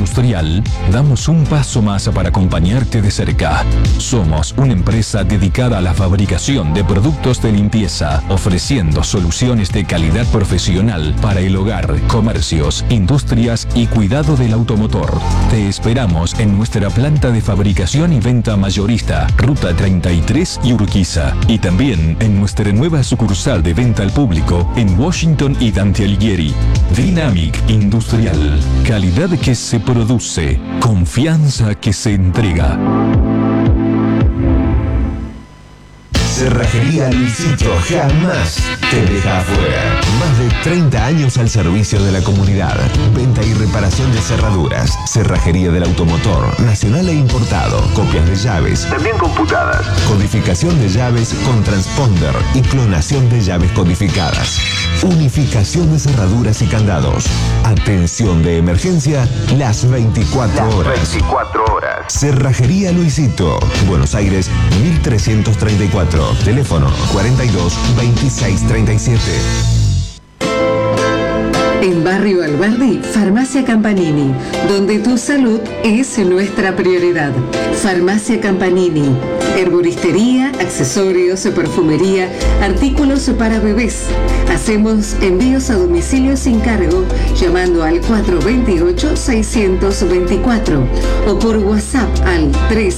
Industrial, damos un paso más para acompañarte de cerca. Somos una empresa dedicada a la fabricación de productos de limpieza, ofreciendo soluciones de calidad profesional para el hogar, comercios, industrias y cuidado del automotor. Te esperamos en nuestra planta de fabricación y venta mayorista, Ruta 33 y Urquiza, y también en nuestra nueva sucursal de venta al público en Washington y Dante Alighieri. Dynamic Industrial. Calidad que se produce. Confianza que se entrega. Cerrajería Luisito jamás te deja afuera. Más de 30 años al servicio de la comunidad. Venta y reparación de cerraduras. Cerrajería del automotor, nacional e importado. Copias de llaves, también computadas. Codificación de llaves con transponder y clonación de llaves codificadas. Unificación de cerraduras y candados. Atención de emergencia las 24 horas. Cerrajería Luisito. Buenos Aires, 1334. Teléfono 42 26 37. En Barrio Alberdi, Farmacia Campanini, donde tu salud es nuestra prioridad. Farmacia Campanini, herboristería, accesorios, perfumería, artículos para bebés. Hacemos envíos a domicilio sin cargo, llamando al 428-624 o por WhatsApp al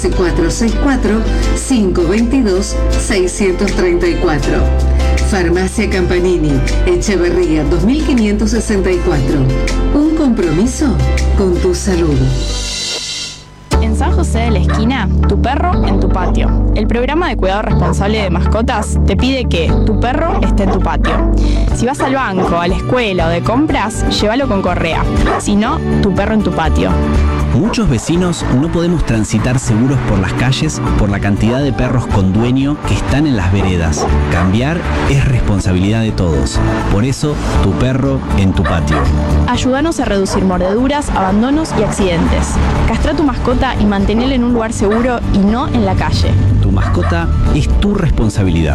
13464-522-634. Farmacia Campanini, Echeverría 2564. Un compromiso con tu salud. En San José de la Esquina, tu perro en tu patio. El programa de cuidado responsable de mascotas te pide que tu perro esté en tu patio. Si vas al banco, a la escuela o de compras, llévalo con correa. Si no, tu perro en tu patio. Muchos vecinos no podemos transitar seguros por las calles por la cantidad de perros con dueño que están en las veredas. Cambiar es responsabilidad de todos. Por eso, tu perro en tu patio. Ayúdanos a reducir mordeduras, abandonos y accidentes. Castra tu mascota y manténela en un lugar seguro y no en la calle. Tu mascota es tu responsabilidad.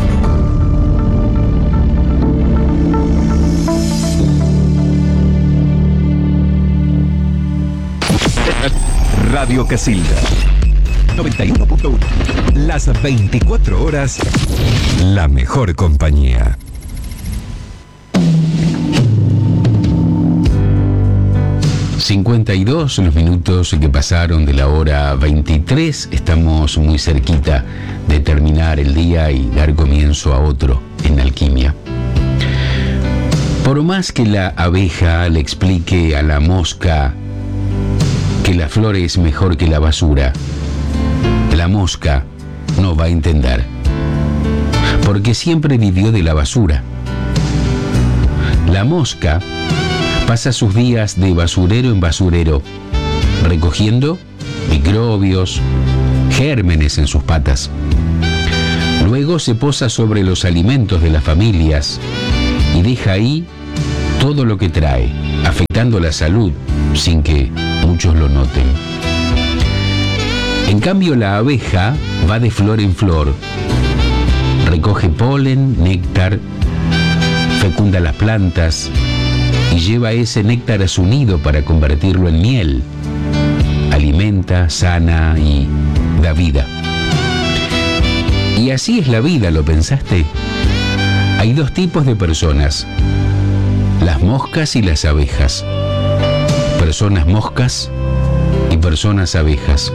Radio Casilda 91.1. Las 24 horas, la mejor compañía. ...52 los minutos que pasaron de la hora 23... ...estamos muy cerquita de terminar el día y dar comienzo a otro en Alquimia. Por más que la abeja le explique a la mosca que la flor es mejor que la basura, la mosca no va a entender, porque siempre vivió de la basura. La mosca pasa sus días de basurero en basurero, recogiendo microbios, gérmenes en sus patas. Luego se posa sobre los alimentos de las familias y deja ahí todo lo que trae, afectando la salud sin que muchos lo noten. En cambio, la abeja va de flor en flor, recoge polen, néctar, fecunda las plantas y lleva ese néctar a su nido para convertirlo en miel. Alimenta, sana y da vida. Y así es la vida, ¿lo pensaste? Hay dos tipos de personas: las moscas y las abejas. Personas moscas y personas abejas.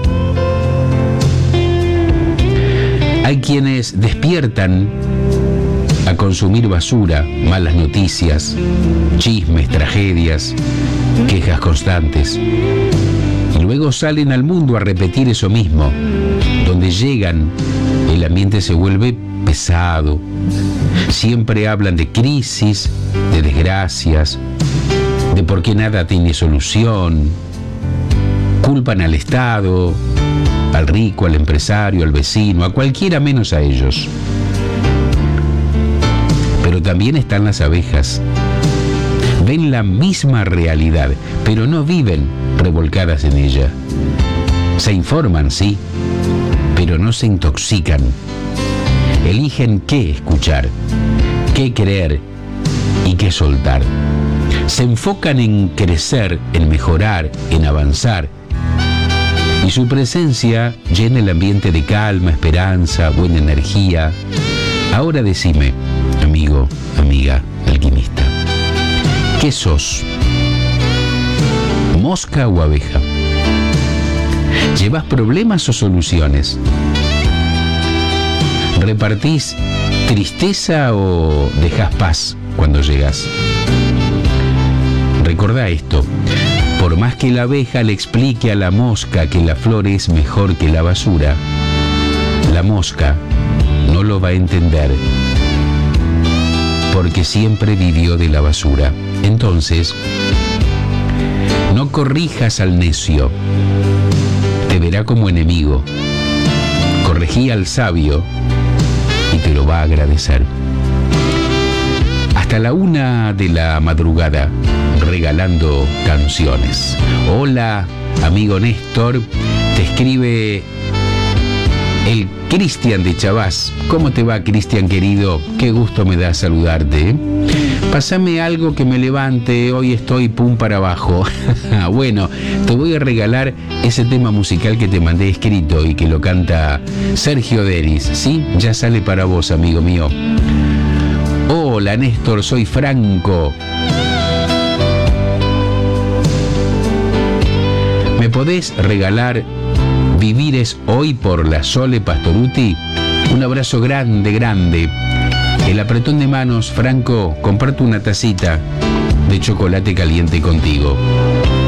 Hay quienes despiertan a consumir basura, malas noticias, chismes, tragedias, quejas constantes. Y luego salen al mundo a repetir eso mismo. Donde llegan, el ambiente se vuelve pesado. Siempre hablan de crisis, de desgracias, de por qué nada tiene solución. Culpan al Estado, al rico, al empresario, al vecino, a cualquiera menos a ellos. Pero también están las abejas. Ven la misma realidad, pero no viven revolcadas en ella. Se informan, sí, pero no se intoxican. Eligen qué escuchar, qué creer y qué soltar. se enfocan en crecer, en mejorar, en avanzar. Y su presencia llena el ambiente de calma, esperanza, buena energía. Ahora decime, amigo, amiga, alquimista, ¿qué sos? ¿Mosca o abeja? ¿Llevas problemas o soluciones? ¿Repartís tristeza o dejás paz cuando llegas? Recordá esto, por más que la abeja le explique a la mosca que la flor es mejor que la basura, la mosca no lo va a entender, porque siempre vivió de la basura. Entonces, no corrijas al necio, te verá como enemigo. Corregí al sabio y te lo va a agradecer. Hasta la 1 de la madrugada, regalando canciones. Hola, amigo Néstor, te escribe el Cristian de Chavás. ¿Cómo te va, Cristian querido? Qué gusto me da saludarte, ¿eh? Pásame algo que me levante, hoy estoy pum para abajo. Bueno, te voy a regalar ese tema musical que te mandé escrito y que lo canta Sergio Denis, ¿sí? Ya sale para vos, amigo mío. Hola, Néstor, soy Franco. ¿Me podés regalar Vivir es hoy por la Sole Pastoruti? Un abrazo grande, grande. El apretón de manos, Franco, comparto una tacita de chocolate caliente contigo.